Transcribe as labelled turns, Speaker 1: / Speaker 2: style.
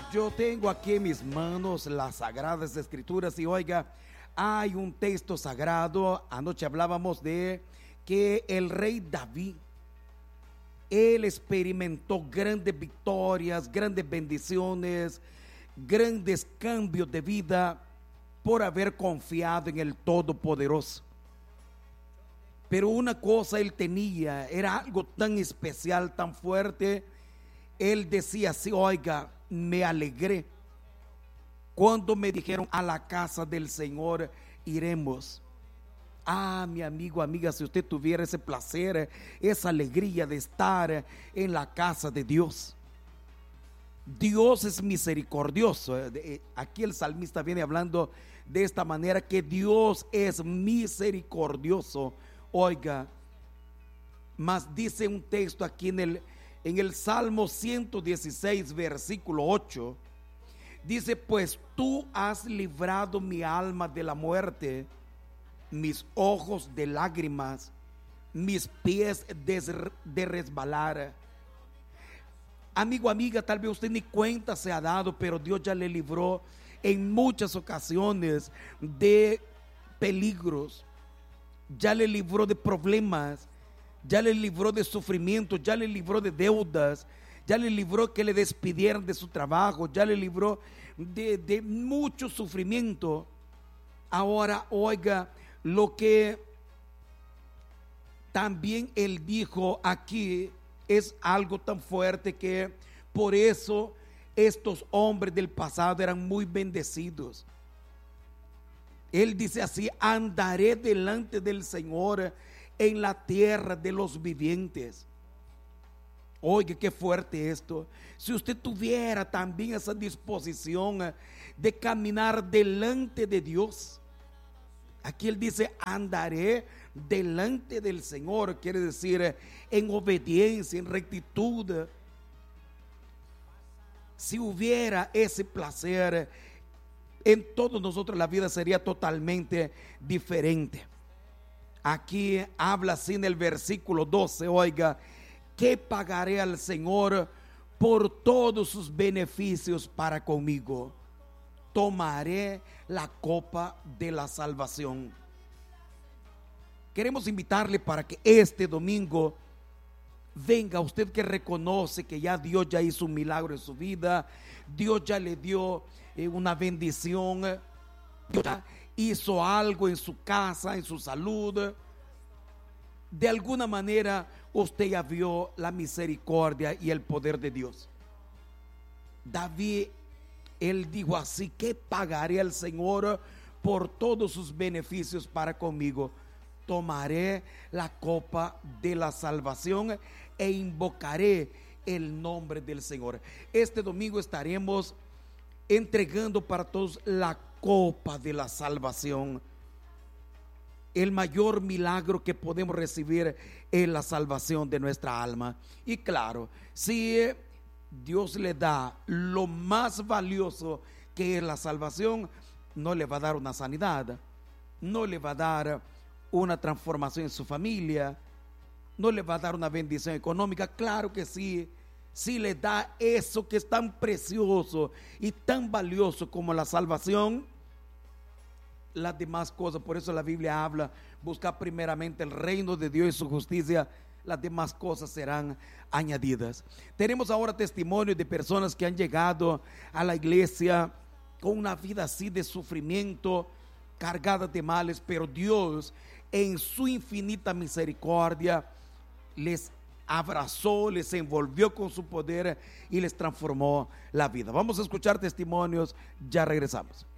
Speaker 1: Yo tengo aquí en mis manos las Sagradas Escrituras y oiga, hay un texto sagrado. Anoche hablábamos de que el rey David, él experimentó grandes victorias, grandes bendiciones, grandes cambios de vida por haber confiado en el Todopoderoso. Pero una cosa él tenía, era algo tan especial, tan fuerte. Él decía así: oiga, me alegré cuando me dijeron, a la casa del Señor iremos. Ah, mi amigo, amiga, si usted tuviera ese placer, esa alegría de estar en la casa de Dios. Dios es misericordioso. Aquí el salmista viene hablando de esta manera, que Dios es misericordioso. Oiga, más dice un texto aquí en el Salmo 116, versículo 8, dice: pues tú has librado mi alma de la muerte, mis ojos de lágrimas, mis pies de resbalar. Amigo, amiga, tal vez usted ni cuenta se ha dado, pero Dios ya le libró en muchas ocasiones de peligros, ya le libró de problemas, ya le libró de sufrimiento, ya le libró de deudas, ya le libró que le despidieran de su trabajo, ya le libró de mucho sufrimiento. Ahora oiga lo que también él dijo aquí, es algo tan fuerte que por eso estos hombres del pasado eran muy bendecidos. Él dice así: andaré delante del Señor en la tierra de los vivientes. Oiga, qué fuerte esto. Si usted tuviera también esa disposición de caminar delante de Dios, aquí él dice: andaré delante del Señor, quiere decir en obediencia, en rectitud. Si hubiera ese placer, en todos nosotros la vida sería totalmente diferente. Aquí habla así en el versículo 12, oiga: ¿qué pagaré al Señor por todos sus beneficios para conmigo? Tomaré la copa de la salvación. Queremos invitarle para que este domingo venga, usted que reconoce que ya Dios ya hizo un milagro en su vida, Dios ya le dio una bendición, Dios ya hizo algo en su casa, en su salud. De alguna manera usted ya vio la misericordia y el poder de Dios. David, él dijo así: ¿qué pagaré al Señor por todos sus beneficios para conmigo? Tomaré la copa de la salvación e invocaré el nombre del Señor. Este domingo estaremos entregando para todos la copa de la salvación. El mayor milagro que podemos recibir es la salvación de nuestra alma. Y claro, si Dios le da lo más valioso, que es la salvación, no le va a dar una sanidad, no le va a dar una transformación en su familia, no le va a dar una bendición económica. Claro que sí, sí le da eso que es tan precioso y tan valioso como la salvación. Las demás cosas, por eso la Biblia habla: busca primeramente el reino de Dios y su justicia, las demás cosas serán añadidas. Tenemos ahora testimonios de personas que han llegado a la iglesia con una vida así de sufrimiento, cargada de males, pero Dios en su infinita misericordia les abrazó, les envolvió con su poder y les transformó la vida. Vamos a escuchar testimonios, ya regresamos.